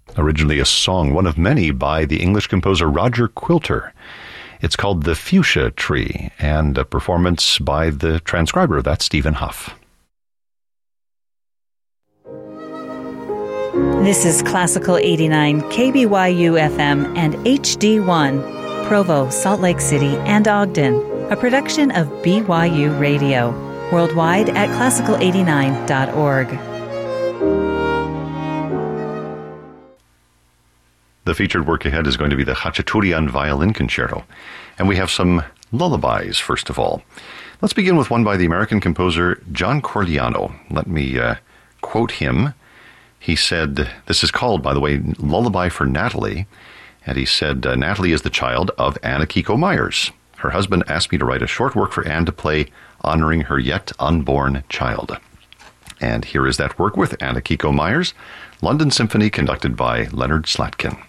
originally a song, one of many, by the English composer Roger Quilter. It's called The Fuchsia Tree, and a performance by the transcriber of that, Stephen Huff. This is Classical 89, KBYU FM and HD1, Provo, Salt Lake City, and Ogden, a production of BYU Radio, worldwide at classical89.org. The featured work ahead is going to be the Khachaturian Violin Concerto, and we have some lullabies, first of all. Let's begin with one by the American composer John Corigliano. Let me quote him. He said, this is called, by the way, Lullaby for Natalie, and he said, Natalie is the child of Anna Kiko Myers. Her husband asked me to write a short work for Anne to play, honoring her yet unborn child. And here is that work with Anna Kiko Myers, London Symphony, conducted by Leonard Slatkin.